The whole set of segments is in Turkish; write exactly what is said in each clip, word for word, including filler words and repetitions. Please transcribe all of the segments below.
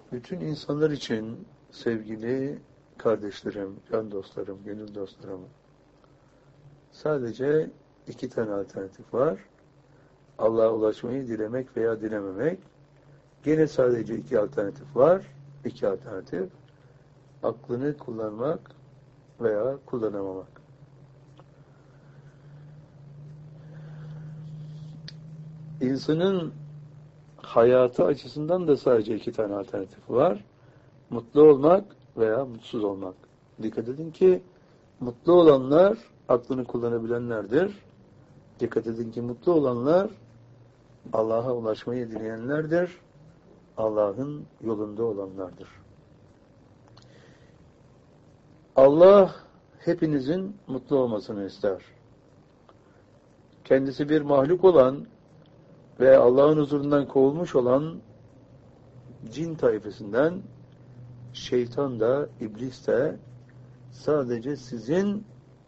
Bütün insanlar için sevgili kardeşlerim, can dostlarım, gönül dostlarım, sadece iki tane alternatif var. Allah'a ulaşmayı dilemek veya dilememek. Gene sadece iki alternatif var. İki alternatif. Aklını kullanmak veya kullanamamak. İnsanın hayatı açısından da sadece iki tane alternatif var. Mutlu olmak veya mutsuz olmak. Dikkat edin ki mutlu olanlar aklını kullanabilenlerdir. Dikkat edin ki mutlu olanlar Allah'a ulaşmayı dileyenlerdir. Allah'ın yolunda olanlardır. Allah hepinizin mutlu olmasını ister. Kendisi bir mahluk olan ve Allah'ın huzurundan kovulmuş olan cin tayfasından şeytan da, iblis de sadece sizin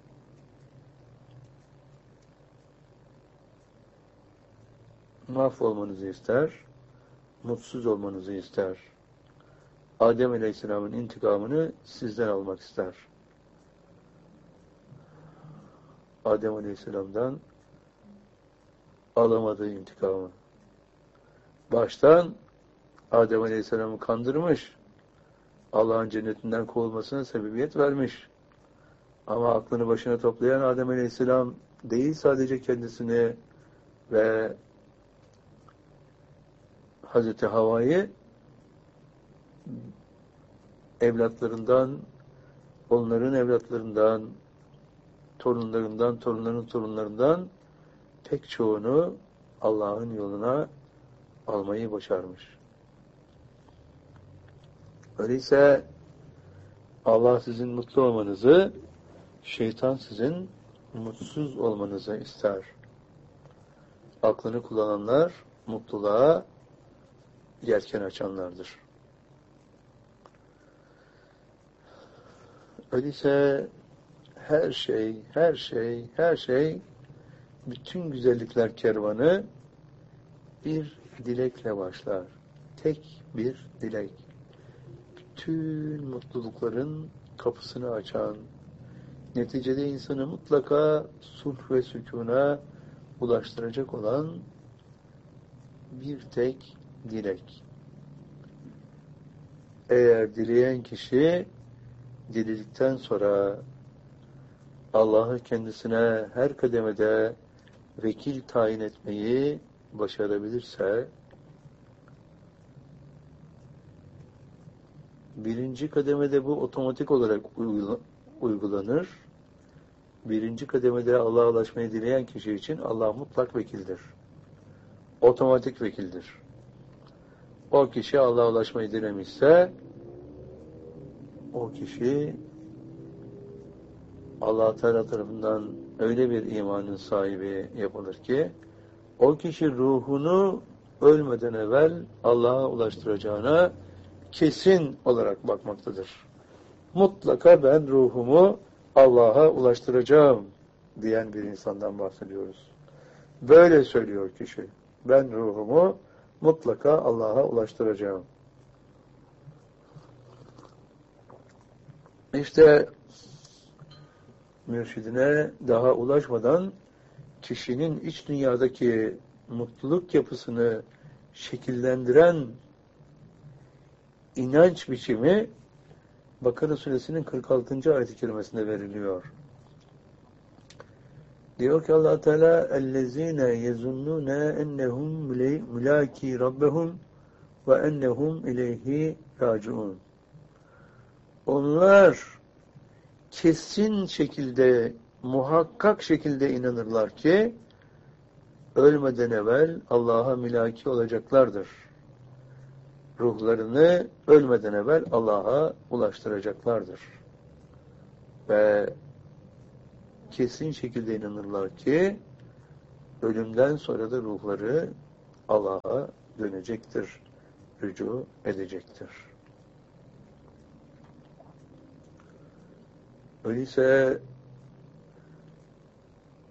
mahvolmanızı ister, mutsuz olmanızı ister. Adem Aleyhisselam'ın intikamını sizden almak ister. Adem Aleyhisselam'dan alamadığı intikamı. Baştan Adem Aleyhisselam'ı kandırmış, Allah'ın cennetinden kovulmasına sebebiyet vermiş. Ama aklını başına toplayan Adem Aleyhisselam değil sadece kendisini ve Hazreti Havva'yı evlatlarından, onların evlatlarından, torunlarından, torunların torunlarından pek çoğunu Allah'ın yoluna almayı başarmış. Öyleyse Allah sizin mutlu olmanızı, şeytan sizin mutsuz olmanızı ister. Aklını kullananlar mutluluğa yelken açanlardır. Öyleyse her şey, her şey, her şey, bütün güzellikler kervanı bir dilekle başlar. Tek bir dilek. Bütün mutlulukların kapısını açan, neticede insanı mutlaka sulh ve sükûna ulaştıracak olan bir tek dilek. Eğer dileyen kişi diledikten sonra Allah'ı kendisine her kademede vekil tayin etmeyi başarabilirse, birinci kademede bu otomatik olarak uygulanır. Birinci kademede Allah'a ulaşmayı dileyen kişi için Allah mutlak vekildir. Otomatik vekildir. O kişi Allah'a ulaşmayı dilemişse, o kişi Allah Teala tarafından öyle bir imanın sahibi yapılır ki, o kişi ruhunu ölmeden evvel Allah'a ulaştıracağına kesin olarak bakmaktadır. Mutlaka ben ruhumu Allah'a ulaştıracağım diyen bir insandan bahsediyoruz. Böyle söylüyor kişi. Ben ruhumu mutlaka Allah'a ulaştıracağım. İşte mürşidine daha ulaşmadan kişinin iç dünyadaki mutluluk yapısını şekillendiren inanç biçimi Bakara suresinin kırk altıncı ayet-i kerimesinde veriliyor. Diyor ki Allah Teala اَلَّذ۪ينَ يَزُنُّونَ اَنَّهُمْ مُلَاكِي رَبَّهُمْ وَاَنَّهُمْ اِلَيْهِ رَاجِعُونَ. Onlar kesin şekilde, muhakkak şekilde inanırlar ki ölmeden evvel Allah'a mülaki olacaklardır. Ruhlarını ölmeden evvel Allah'a ulaştıracaklardır. Ve kesin şekilde inanırlar ki ölümden sonra da ruhları Allah'a dönecektir, rücu edecektir. Öyleyse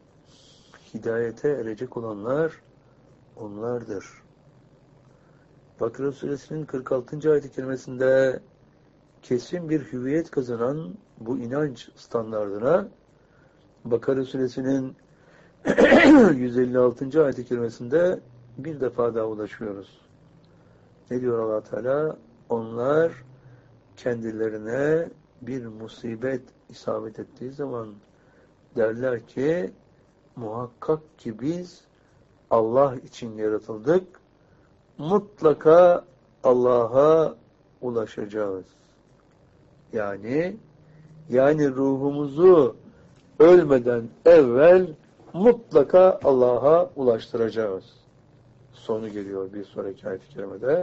hidayete erecek olanlar onlardır. Bakara Suresinin kırk altıncı ayet-i kerimesinde kesin bir hüviyet kazanan bu inanç standardına Bakara Suresinin yüz elli altıncı ayet-i kerimesinde bir defa daha ulaşıyoruz. Ne diyor Allah Teala? Onlar kendilerine bir musibet isabet ettiği zaman derler ki muhakkak ki biz Allah için yaratıldık. Mutlaka Allah'a ulaşacağız. Yani yani ruhumuzu ölmeden evvel mutlaka Allah'a ulaştıracağız. Sonu geliyor bir sonraki ayet-i kerimede.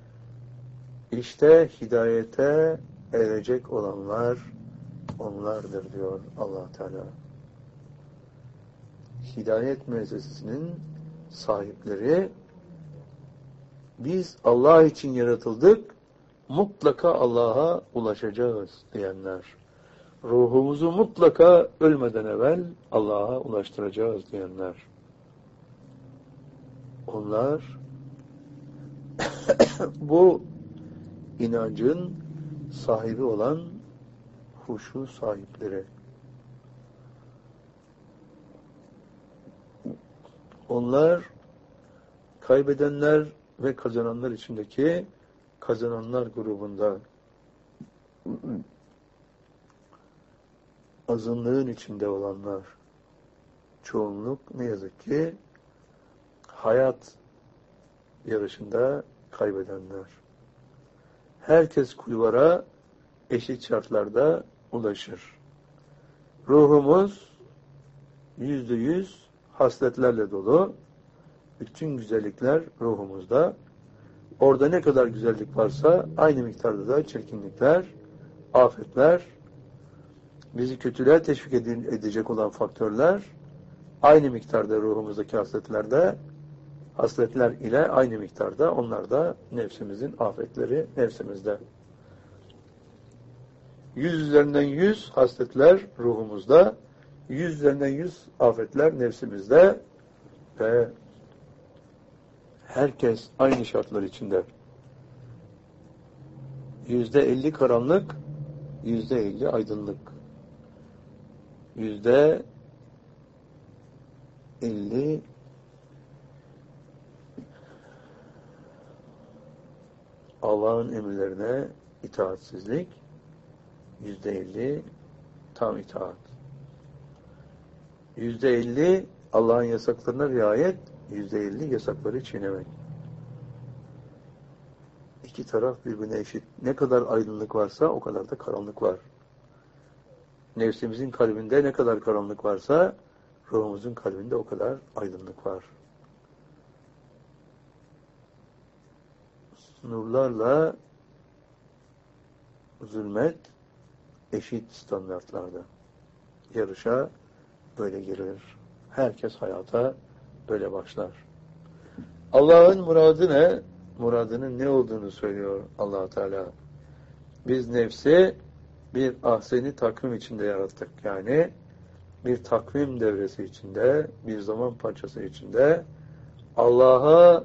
İşte hidayete erecek olanlar onlardır diyor Allah Teala. Hidayet müessesesinin sahipleri biz Allah için yaratıldık, mutlaka Allah'a ulaşacağız diyenler. Ruhumuzu mutlaka ölmeden evvel Allah'a ulaştıracağız diyenler. Onlar bu inancın sahibi olan huşu sahipleri. Onlar kaybedenler ve kazananlar içindeki kazananlar grubunda, azınlığın içinde olanlar, çoğunluk ne yazık ki hayat yarışında kaybedenler. Herkes kulvara eşit şartlarda ulaşır. Ruhumuz yüzde yüz hasletlerle dolu. Bütün güzellikler ruhumuzda. Orada ne kadar güzellik varsa aynı miktarda da çirkinlikler, afetler, bizi kötülüğe teşvik edecek olan faktörler aynı miktarda ruhumuzdaki hasletlerde, hasletler ile aynı miktarda onlar da nefsimizin afetleri nefsimizde. Yüz üzerinden yüz hasletler ruhumuzda, yüz üzerinden yüz afetler nefsimizde ve herkes aynı şartlar içinde. Yüzde elli karanlık, yüzde elli aydınlık. Yüzde elli Allah'ın emirlerine itaatsizlik, yüzde elli tam itaat. Yüzde elli Allah'ın yasaklarına riayet, yüzde elli yasakları çiğnemek. İki taraf birbirine eşit. Ne kadar aydınlık varsa o kadar da karanlık var. Nefsimizin kalbinde ne kadar karanlık varsa ruhumuzun kalbinde o kadar aydınlık var. Nurlarla zulmet eşit standartlarda. Yarışa böyle girer. Herkes hayata böyle başlar. Allah'ın muradı ne? Muradının ne olduğunu söylüyor Allah Teala. Biz nefsi bir ahseni takvim içinde yarattık. Yani bir takvim devresi içinde, bir zaman parçası içinde Allah'a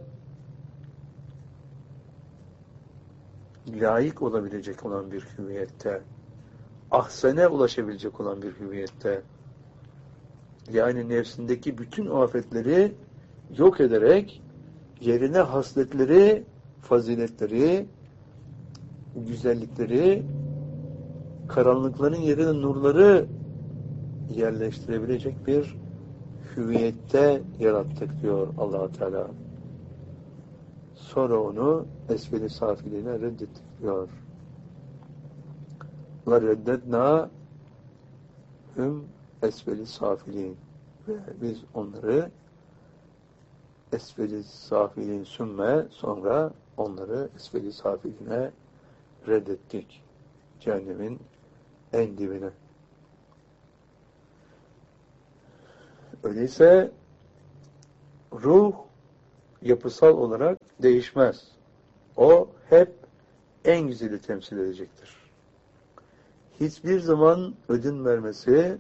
layık olabilecek olan bir hüviyette, ahsene ulaşabilecek olan bir hüviyette, yani nefsindeki bütün afetleri yok ederek yerine hasletleri, faziletleri, güzellikleri, karanlıkların yerine nurları yerleştirebilecek bir hüviyette yarattık diyor Allah Teala. Sonra onu esfel-i safiliğine reddettik diyor. Ve reddetna hüm esfel-i safiliğin. Ve biz onları esfel-i safiliğin sümme sonra onları esfel-i safiline reddettik. Cehennemin en dibine. Öyleyse ruh yapısal olarak değişmez. O hep en güzeli temsil edecektir. Hiçbir zaman ödün vermesi,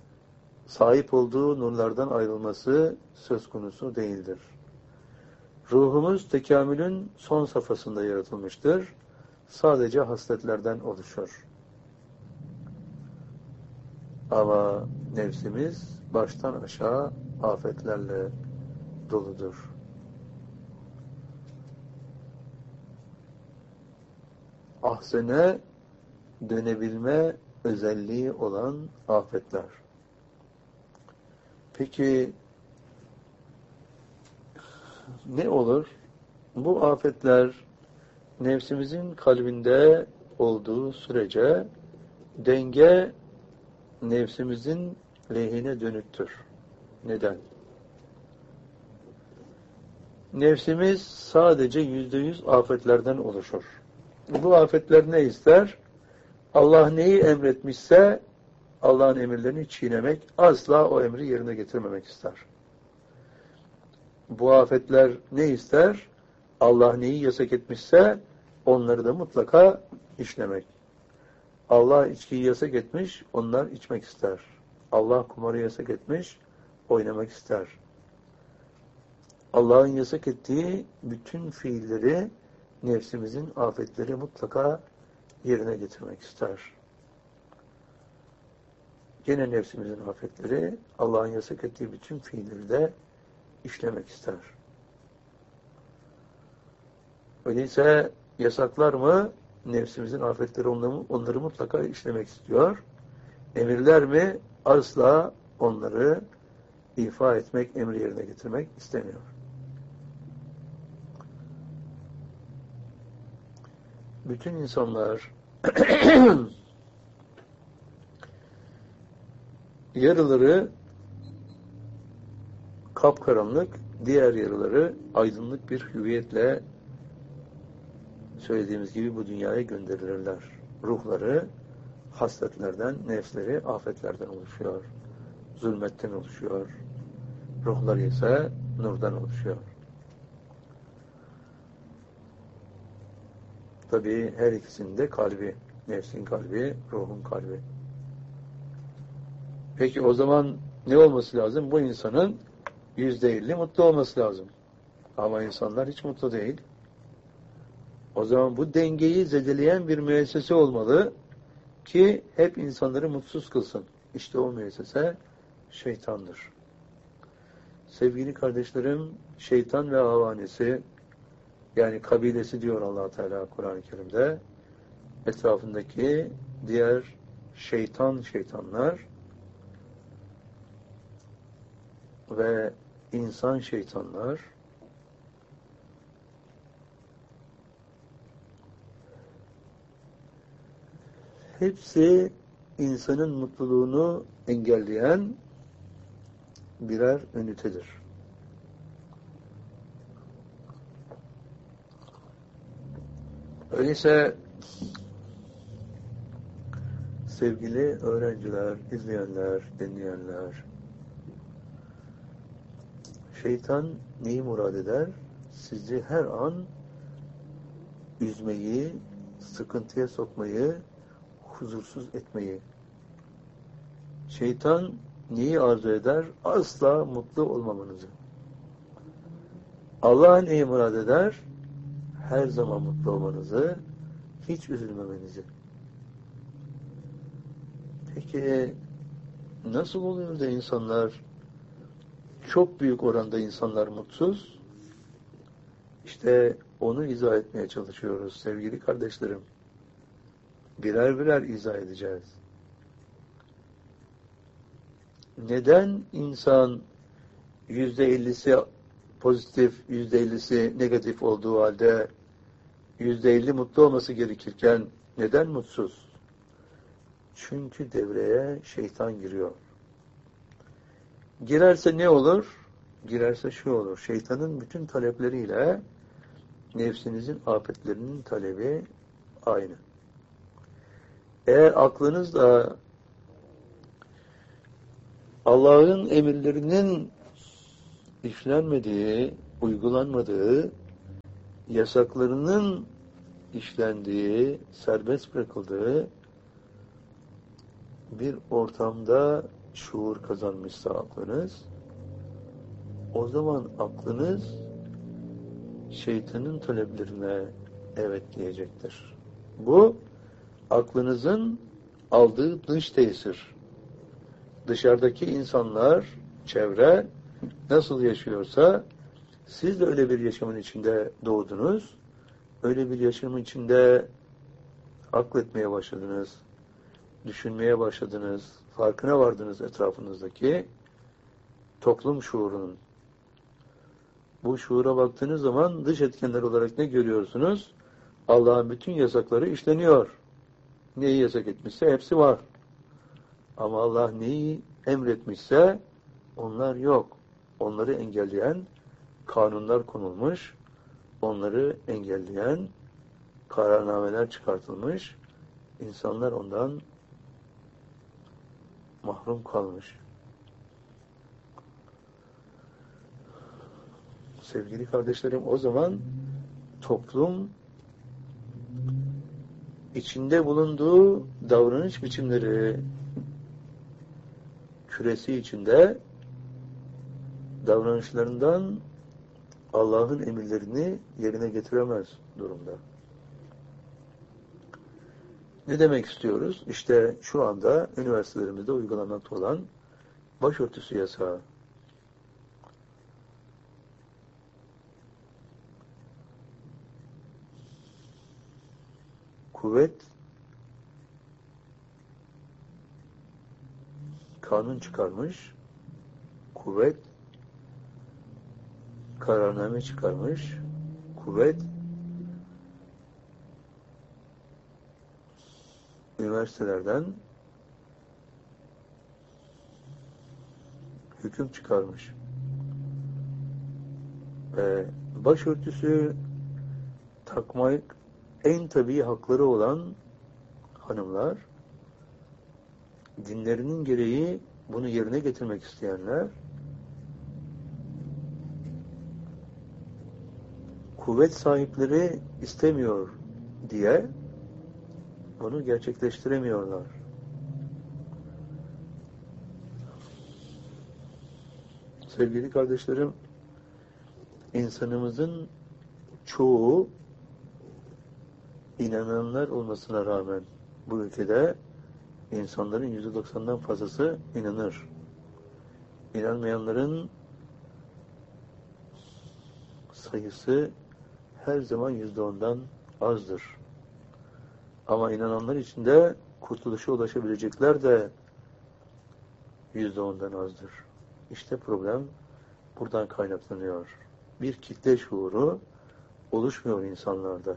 sahip olduğu nurlardan ayrılması söz konusu değildir. Ruhumuz tekamülün son safhasında yaratılmıştır. Sadece hasletlerden oluşur. Ama nefsimiz baştan aşağı afetlerle doludur. Ahsene dönebilme özelliği olan afetler. Peki ne olur? Bu afetler nefsimizin kalbinde olduğu sürece denge nefsimizin lehine dönüktür. Neden? Nefsimiz sadece yüzde yüz afetlerden oluşur. Bu afetler ne ister? Allah neyi emretmişse Allah'ın emirlerini çiğnemek, asla o emri yerine getirmemek ister. Bu afetler ne ister? Allah neyi yasak etmişse onları da mutlaka işlemek. Allah içkiyi yasak etmiş, onlar içmek ister. Allah kumarı yasak etmiş, oynamak ister. Allah'ın yasak ettiği bütün fiilleri, nefsimizin afetleri mutlaka yerine getirmek ister. Gene nefsimizin afetleri, Allah'ın yasak ettiği bütün fiilleri de işlemek ister. Öyleyse yasaklar mı? Nefsimizin afetleri onları, onları mutlaka işlemek istiyor. Emirler mi? Asla onları ifa etmek, emri yerine getirmek istemiyor. Bütün insanlar yarıları kapkaranlık, diğer yarıları aydınlık bir hüviyetle söylediğimiz gibi bu dünyaya gönderilirler. Ruhları hasletlerden, nefsleri afetlerden oluşuyor. Zulmetten oluşuyor. Ruhları ise nurdan oluşuyor. Tabii her ikisinde kalbi, nefsin kalbi, ruhun kalbi. Peki o zaman ne olması lazım? Bu insanın yüzde elli mutlu olması lazım. Ama insanlar hiç mutlu değil. O zaman bu dengeyi zedeleyen bir müessese olmalı ki hep insanları mutsuz kılsın. İşte o müessese şeytandır. Sevgili kardeşlerim, şeytan ve havanesi, yani kabilesi diyor Allah Teala Kur'an-ı Kerim'de, etrafındaki diğer şeytan şeytanlar ve insan şeytanlar hepsi insanın mutluluğunu engelleyen birer ünitedir. Öyleyse sevgili öğrenciler, izleyenler, dinleyenler, şeytan neyi murad eder? Sizi her an üzmeyi, sıkıntıya sokmayı, huzursuz etmeyi. Şeytan neyi arzu eder? Asla mutlu olmamanızı. Allah neyi murad eder? Her zaman mutlu olmanızı, hiç üzülmemenizi. Peki nasıl oluyor da insanlar, çok büyük oranda insanlar mutsuz? İşte onu izah etmeye çalışıyoruz sevgili kardeşlerim. Birer birer izah edeceğiz. Neden insan yüzde ellisi pozitif, yüzde ellisi negatif olduğu halde yüzde elli mutlu olması gerekirken neden mutsuz? Çünkü devreye şeytan giriyor. Girerse ne olur? Girerse şu olur. Şeytanın bütün talepleriyle nefsinizin afetlerinin talebi aynı. Eğer aklınızla Allah'ın emirlerinin işlenmediği, uygulanmadığı, yasaklarının işlendiği, serbest bırakıldığı bir ortamda şuur kazanmışsa aklınız, o zaman aklınız şeytanın taleplerine evet diyecektir. Bu aklınızın aldığı dış tesir. Dışarıdaki insanlar, çevre nasıl yaşıyorsa siz de öyle bir yaşamın içinde doğdunuz. Öyle bir yaşamın içinde akletmeye başladınız. Düşünmeye başladınız. Farkına vardınız etrafınızdaki toplum şuurunun. Bu şuura baktığınız zaman dış etkenler olarak ne görüyorsunuz? Allah'ın bütün yasakları işleniyor. Neyi yasak etmişse hepsi var. Ama Allah neyi emretmişse onlar yok. Onları engelleyen kanunlar konulmuş, onları engelleyen kararnameler çıkartılmış, insanlar ondan mahrum kalmış. Sevgili kardeşlerim, o zaman toplum içinde bulunduğu davranış biçimleri küresi içinde davranışlarından Allah'ın emirlerini yerine getiremez durumda. Ne demek istiyoruz? İşte şu anda üniversitelerimizde uygulanmakta olan başörtüsü yasağı. Kuvvet kanun çıkarmış, kuvvet kararname çıkarmış, kuvvet üniversitelerden hüküm çıkarmış. Ve başörtüsü takmak en tabii hakları olan hanımlar, dinlerinin gereği bunu yerine getirmek isteyenler, kuvvet sahipleri istemiyor diye bunu gerçekleştiremiyorlar. Sevgili kardeşlerim, insanımızın çoğu inananlar olmasına rağmen bu ülkede insanların yüzde doksandan fazlası inanır. İnanmayanların sayısı her zaman yüzde ondan azdır. Ama inananlar içinde kurtuluşa ulaşabilecekler de yüzde ondan azdır. İşte problem buradan kaynaklanıyor. Bir kitle şuuru oluşmuyor insanlarda.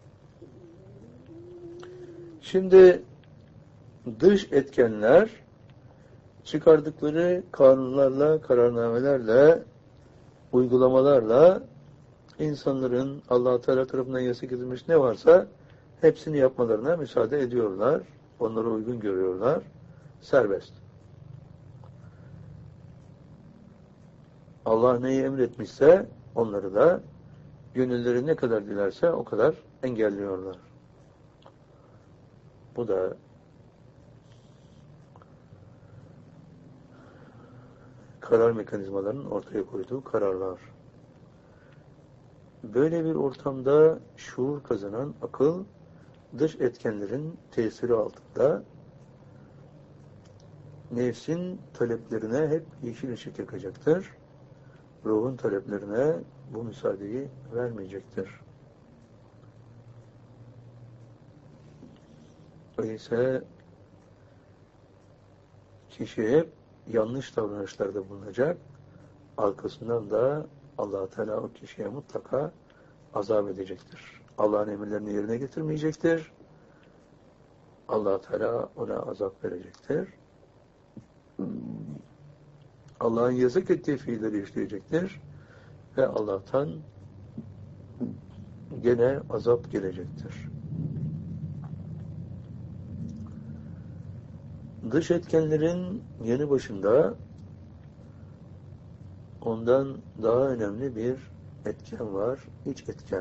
Şimdi dış etkenler çıkardıkları kanunlarla, kararnamelerle, uygulamalarla insanların Allah-u Teala tarafından yasak edilmiş ne varsa hepsini yapmalarına müsaade ediyorlar. Onlara uygun görüyorlar. Serbest. Allah neyi emretmişse onları da gönülleri ne kadar dilerse o kadar engelliyorlar. Bu da karar mekanizmalarının ortaya koyduğu kararlar. Böyle bir ortamda şuur kazanan akıl, dış etkenlerin tesiri altında nefsin taleplerine hep yeşil ışık yakacaktır. Ruhun taleplerine bu müsaadeyi vermeyecektir. Öyleyse kişi hep yanlış davranışlarda bulunacak. Arkasından da Allah-u Teala o kişiye mutlaka azap edecektir. Allah'ın emirlerini yerine getirmeyecektir. Allah-u Teala ona azap verecektir. Allah'ın yasak ettiği fiilleri işleyecektir. Ve Allah'tan gene azap gelecektir. Dış etkenlerin yanı başında ondan daha önemli bir etken var. İç etken.